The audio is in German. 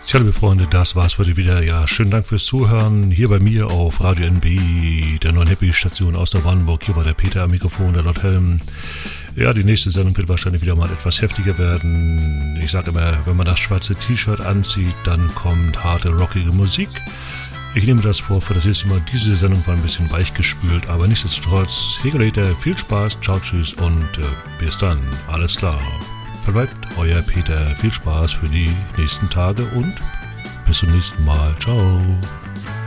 Tja, liebe Freunde, das war's heute wieder. Ja, schönen Dank fürs Zuhören. Hier bei mir auf Radio NB, der neuen Happy-Station aus der Brandenburg. Hier war der Peter am Mikrofon, der Lord Helm. Ja, die nächste Sendung wird wahrscheinlich wieder mal etwas heftiger werden. Ich sage immer, wenn man das schwarze T-Shirt anzieht, dann kommt harte, rockige Musik. Ich nehme das vor für das nächste Mal. Diese Sendung war ein bisschen weichgespült, aber nichtsdestotrotz, Hegelator, viel Spaß, ciao, tschüss und bis dann. Alles klar. Verbleibt euer Peter. Viel Spaß für die nächsten Tage und bis zum nächsten Mal. Ciao.